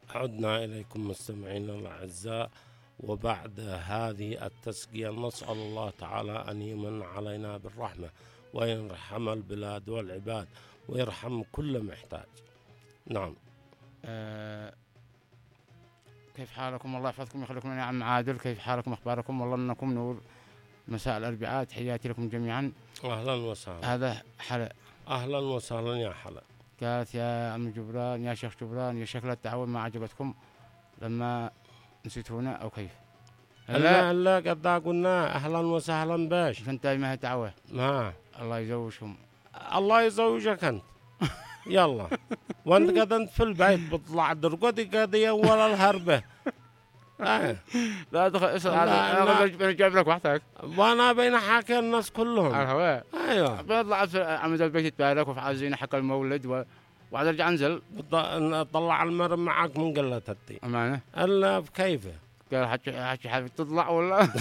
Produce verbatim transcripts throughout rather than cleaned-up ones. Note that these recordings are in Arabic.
عدنا إليكم مستمعينا الأعزاء، وبعد هذه التسقية نسأل الله تعالى أن يمن علينا بالرحمة ويرحم البلاد والعباد ويرحم كل محتاج. نعم. آه كيف حالكم؟ الله يحفظكم ويخليكم يا عم عادل. كيف حالكم؟ أخباركم؟ والله أنكم نور. مساء الأربعاء، تحياتي لكم جميعا. أهلا وسهلا. هذا حلا. أهلا وسهلا يا حلا. قالت يا عم جبران، يا شيخ جبران، يا شكل التعاون ما عجبتكم لما نسيتونا أو كيف؟ لا لا قد قلنا أهلا وسهلا باش. فانت ما هي دعوة. ما الله يزوجهم. الله يزوجك أنت. يلا. وانت قد انت في البيت بطلع درقدي قد ولا الهربة. آه. لا دخل اسال انا انا جايب لك وحدك. وانا بين حاكي الناس كلهم على الهواء. ايوه. بيطلع عمد البيت يتبارك وفعزين حق المولد و... وبعد ارجع انزل طلع المرم معك من قلة التي امانه. الا بكيفه قال حكي حكي حابب تطلع ولا.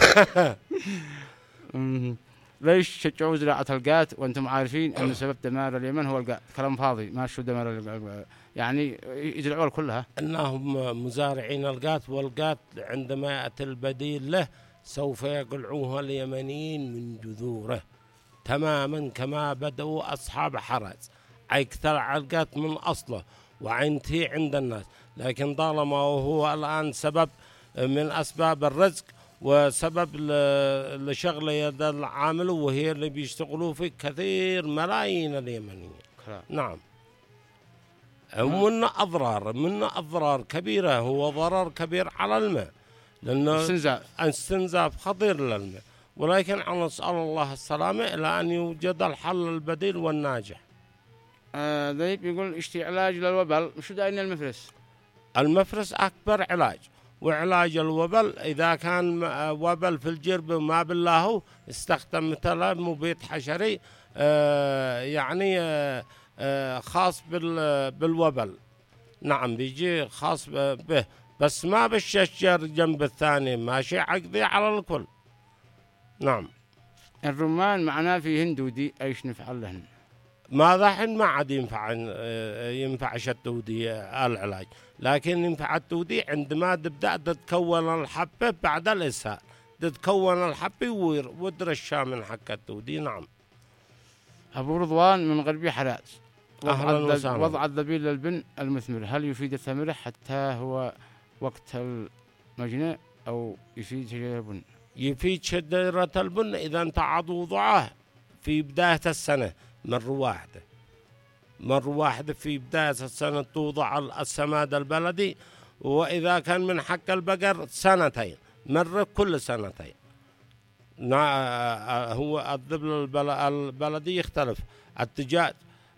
ليش شجعوا زراعة القات وانتم عارفين ان سبب دمار اليمن هو القات؟ كلام فاضي، ما شو دمار يعني يزرعوها كلها. انهم مزارعين القات، والقات عندما ياتي البديل له سوف يقلعوها اليمنيين من جذوره تماما كما بدأوا اصحاب حرز، اي اقتلع القات من اصله وعنتي عند الناس، لكن طالما هو الان سبب من اسباب الرزق وسبب لشغله يد العامل وهي اللي بيشتغلوا فيه كثير ملايين اليمنيين. نعم. ومن أضرار من أضرار كبيرة، هو ضرر كبير على الماء لأنه استنزاف استنزاف خطير للماء، ولكن أنا نسأل الله السلامة إلى أن يوجد الحل البديل والناجح. آه ذيك يقول اشتي علاج للوبل، شو داين المفرس؟ المفرس أكبر علاج، وعلاج الوبل إذا كان وبل في الجرب ما بالله استخدم مثلا مبيد حشري آه يعني آه آه خاص بالوبل. نعم بيجي خاص به، بس ما بالشجر جنب الثاني، ماشي عقدي على الكل. نعم. الرمان معناه فيه هندودي، ايش نفعل لهن؟ ما ذحين ما عاد ينفع ينفع التودي العلاج، لكن ينفع التودي عندما تبدأ تتكون الحبة بعد الإسهال، تتكون الحبة وترشها من حق التودي. نعم. أبو رضوان من غربي حلات. أهلا وسهلا. وضع الذبيل للبن المثمر هل يفيد الثمرة حتى هو وقت المجنى أو يفيد شجرة البن؟ يفيد شجرة البن إذا انت عاد وضعه في بداية السنة مرة واحدة، مرة واحدة في بداية السنة توضع السماد البلدي، وإذا كان من حق البقر سنتين مرة كل سنتين. هو الذبل البلدي يختلف، الدجاج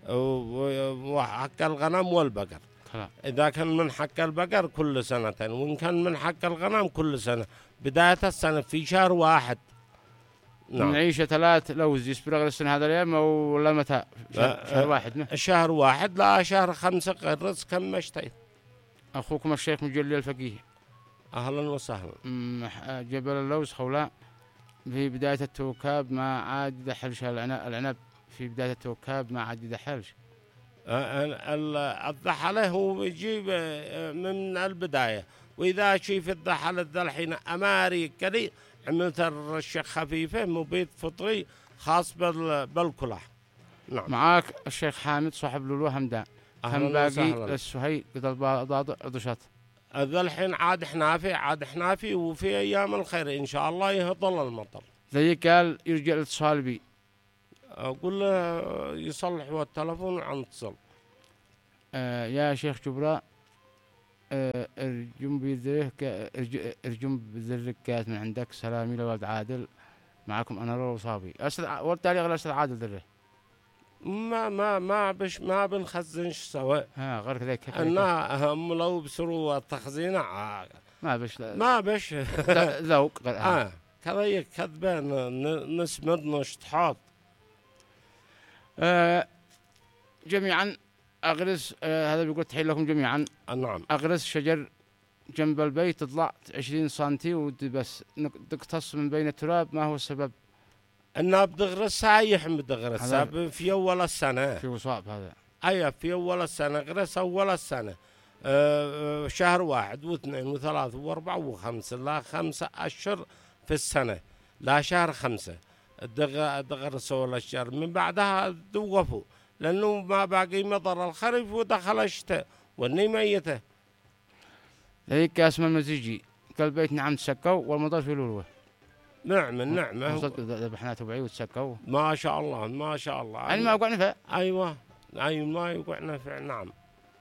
وحق الغنم والبقر. إذا كان من حق البقر كل سنتين، وإن كان من حق الغنم كل سنة بداية السنة في شهر واحد. نعم. نعيش ثلاث لوز يسبرغ السنة هذا اليوم ولا متى؟ شهر, شهر واحد نه؟ شهر واحد لا شهر خمسة غرس كم مشتين. أخوكم الشيخ مجلي الفقيه. أهلا وسهلا. جبل اللوز خولاء في بداية التوكاب ما عاد يدحلش العنب، في بداية التوكاب ما عاد يدحلش. الضحلة هو يجيب من البداية، وإذا شيف الضحلة ذا الحين أماري كذي عملت الرشة خفيفة مبيد فطري خاص بالكلح. نعم. معاك الشيخ حامد صاحب لولو همدان. هم باقي السهي قد الضاضع عضشات. ذا الحين عاد حنافي عاد حنافي وفي أيام الخير إن شاء الله يهطل المطر. زي قال يرجع الاتصال بي. أقول له يصلح والتلفون عن اتصال. آه يا شيخ جبراء آه ارجم بذره ارجم بذركات من عندك. سلامي لولد عادل، معكم أنا رو صابي. أستاذ والتالي غير أستاذ عادل ذره. ما ما ما بش ما بنخزنش سوا. ها غير كذا كيف؟ أنا هم لو بسروا التخزين ما بش ما بش ذوق. آه كذا كذبان نسمد نشطحات. آه جميعا أغرس آه هذا بيقول تحية لكم جميعا. نعم. أغرس شجر جنب البيت تطلع عشرين سنتي وبس تقتص من بين التراب، ما هو السبب؟ أنها بتغرسها يحمد تغرسها في أول السنة. في وصاب هذا. أيه في أول السنة غرس أول السنة آه شهر واحد واثنين وثلاث واربع وخمس، لا خمسة أشهر في السنة، لا شهر خمسة دغرسوا الأشجار، من بعدها توقفوا لأنه ما باقي مطر الخريف ودخل الشتاء والني ميته. هيك كاس المزيجي كل بيت نعم تسكوا والمطر في لولوه. نعم نعم. ذبحناته بعيد وتسكوا. ما شاء الله ما شاء الله. يعني ما وقع نفع. أيوة أيوة ما يوقع نفع. نعم.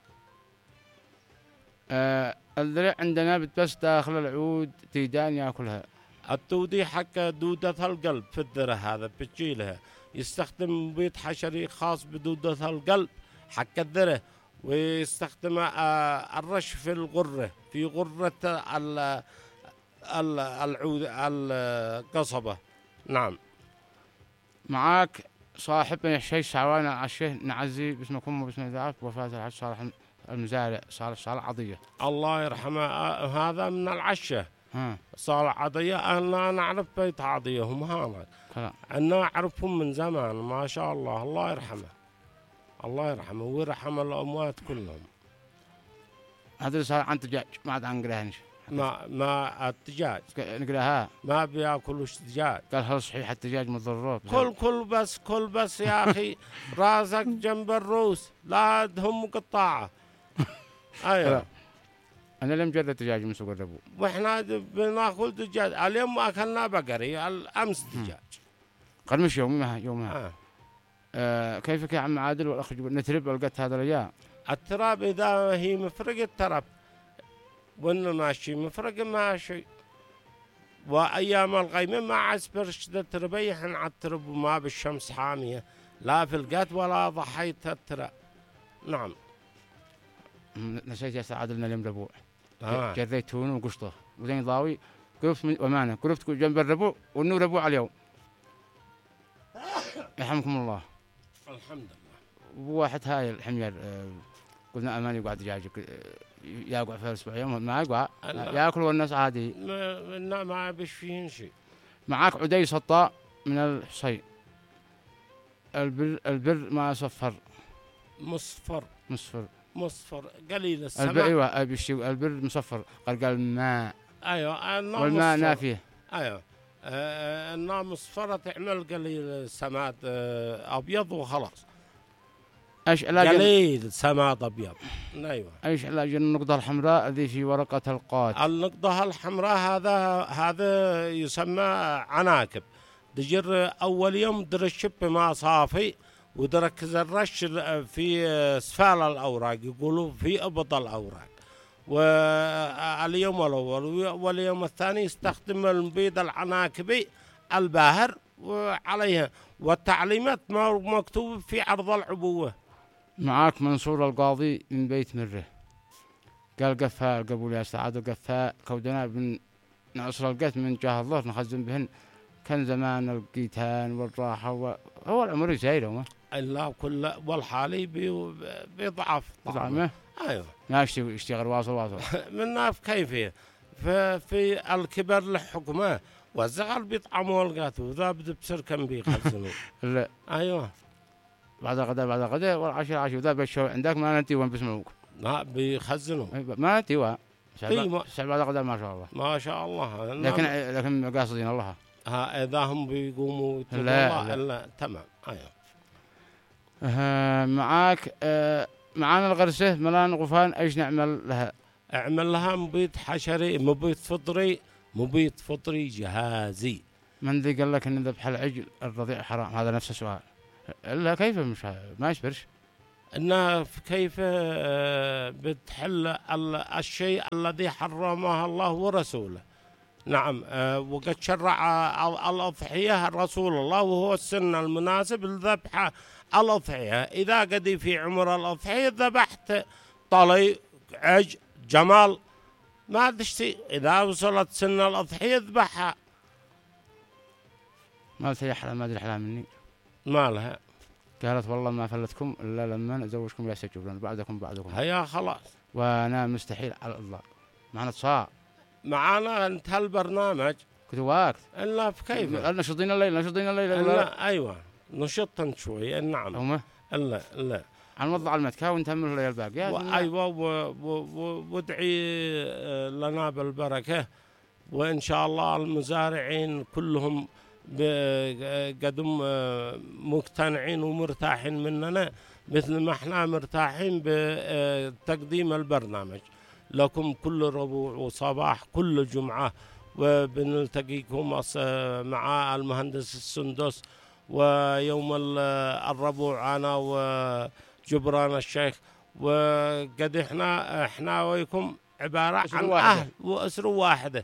آه الذرع عندنا بس داخل العود تيدان ياكلها. التودي حق دودة القلب في الذرة هذا بتجيلها، يستخدم مبيد حشري خاص بدودة القلب حق الذرة، ويستخدم آه الرش في الغرة في غرة ال العود القصبة. نعم. معاك صاحبنا الشيخ سعوان العشه نعزي باسمكم وباسم الإذاعة وفاة الحاج صالح المزارع صالح صالح عضية الله يرحمه. هذا من العشة. ها. صالح عضية أنا نعرف بيت عضية هم هذا. أنا أعرفهم من زمان ما شاء الله. الله يرحمه الله يرحمه ويرحم الأموات كلهم. هذا صار عن دجاج ما عاد عن قراهنش. ما ما الدجاج نقراها ما بياكلوش دجاج. قال هل صحيح الدجاج مضره؟ كل كل بس كل بس يا أخي راسك جنب الروس لا هم قطاعة. أيوة. أنا لم جرب دجاج من سوق الربو. وإحنا بناكل دجاج اليوم أكلنا بقري الأمس دجاج. قال مش يومها يومها. آه. آه كيفك يا عم عادل والأخ جبر نترب لقيت هذا الرجال. التراب إذا هي مفرق التراب وإنه ماشي مفرق ماشي، وأيام الغيمة ما عسبر شدة تربيح على الترب وما بالشمس حامية لا في القت ولا ضحيت التراب. نعم. نسيت يا سعد لنا اليوم ربوع. آه. جريت تون وقشطه وزين ضاوي قرفت من ومانه قرفت جنب الربوع والنور ربوع اليوم. يرحمكم الله. الحمد لله. وواحد هاي الحمير آه قلنا أمان يقعد دجاج يقع في الأسبوع يوم ما يقع ياكل والناس عادي. ما ما بيش فيهن شيء. معاك عدي سطاء من الحصي. البر البر ما صفر. مصفر. مصفر. مصفر قليل السماء. البر ايوه البر مصفر قال قال الماء. ايوه والماء نافيه. ايوه آه النار مصفرة تعمل قليل السماد آه ابيض وخلاص. ايش علاج قليل سماد ابيض. ايوه. ايش علاج النقطة الحمراء الذي في ورقة القات؟ النقطة الحمراء هذا هذا يسمى عناكب. دجر اول يوم درشب بماء صافي ودركز الرش في اسفال الاوراق يقولوا في ابط الاوراق. واليوم الاول واليوم الثاني يستخدم المبيد العناكبي الباهر وعليها والتعليمات مكتوب في عرض العبوه. معاك منصور القاضي من بيت مره قال قفاء قبول يا سعاد قفاء كودنا بن نعصر القت من جاه الله نخزن بهن كان زمان القيتان والراحه وهو العمر سايره الا كل والحالي بيضعف طعمه. ايوه ما يشتغل يشتغل واصل واصل من كيفيه في, في الكبر لحكمه والصغر بيطعموا القات وذا بسر كم بيخزنوا. لا ايوه بعد غدا بعد غدا والعشاء عشاء ذا بشو عندك ما انتي وين بسمعوك لا بيخزنوا ما انتي وين ما بعد غدا ما شاء الله ما شاء الله. لكن لكن قاصدين الله ها اذا هم بيقوموا لا, لا لا تمام. ايوه آه معاك آه معانا الغرسه ملان غفان ايش نعمل لها؟ اعمل لها مبيد حشري مبيد فطري مبيد فطري جهازي. من ذي قال لك ان ذبح العجل الرضيع حرام؟ هذا نفس السؤال. الا كيف مش ما يشبرش انها كيف بتحل الشيء الذي حرمه الله ورسوله. نعم وقد شرع الأضحية رسول الله وهو السن المناسب لذبح الأضحية. إذا قد في عمر الأضحية ذبحت طلي عج جمال ما تشتي، إذا وصلت سن الأضحية ذبحها. ما لها حلال ما أدري حلال مني ما لها. قالت والله ما فلتكم إلا لما أزوجكم يا سجبرون بعدكم بعدكم هيا خلاص. وأنا مستحيل على الله معنا اتصال معانا انت هالبرنامج كنت واقت الا كيف نشطين الليل نشطين الليل لا ايوه نشطن شوي. نعم هم لا لا هنوضع المتكا ونتمل له الباقي. أيوة وادعي لنا بالبركة، وإن شاء الله المزارعين كلهم قدم مقتنعين ومرتاحين مننا مثل ما احنا مرتاحين بتقديم البرنامج لكم كل ربوع وصباح كل جمعة، وبنلتقيكم مع المهندس السندس، ويوم الربوع أنا وجبران الشيخ، وقد احنا احنا ويكم عبارة عن أهل وأسرة واحدة.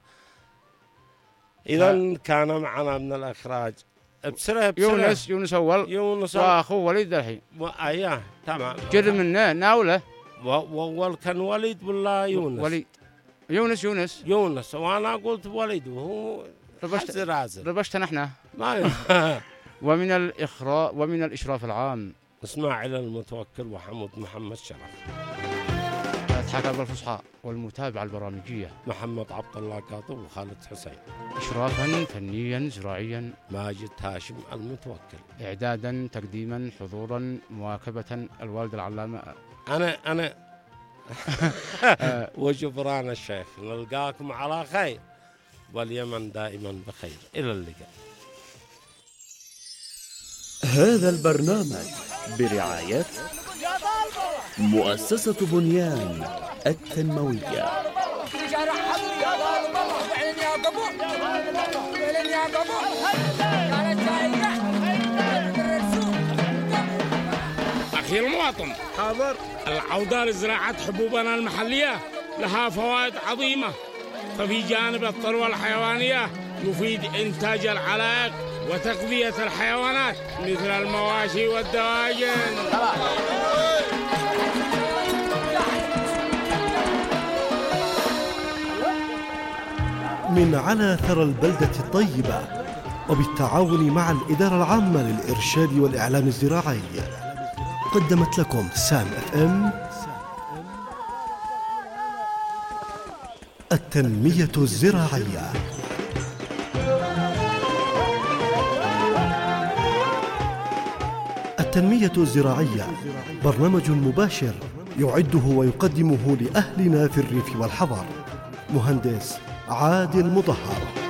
إذا كان معنا من الإخراج بسرعة بسرعة يونس يونس أول يونس وأخوه وليد الحين. أياه تمام. جرب منه ناوله. وأول كان وليد ولا يونس؟ وليد. يونس يونس. يونس وأنا قلت وليد وهو ربشت رازل. ربشتنا إحنا. ما ومن الإخراء ومن الإشراف العام إسماعيل المتوكل وحمود محمد شرف. الحكى بالفصحى والمتابعة البرامجية محمد عبد الله كاطب وخالد حسين. إشرافا فنيا زراعيا ماجد هاشم المتوكل. إعدادا تقديما حضورا مواكبة الوالد العلامة أنا أنا وجبران الشيخ. نلقاكم على خير واليمن دائما بخير. إلى اللقاء. هذا البرنامج برعاية مؤسسة بنيان التنموية. أخي المواطن حاضر. العودة لزراعة حبوبنا المحلية لها فوائد عظيمة، ففي جانب الثروة الحيوانية يفيد إنتاج العلائق وتغذية الحيوانات مثل المواشي والدواجن. من على ثرى البلدة الطيبة وبالتعاون مع الإدارة العامة للإرشاد والإعلام الزراعي قدمت لكم سام اف ام التنمية الزراعية. التنمية الزراعية برنامج مباشر يعده ويقدمه لأهلنا في الريف والحضر. مهندس عادل مطهر.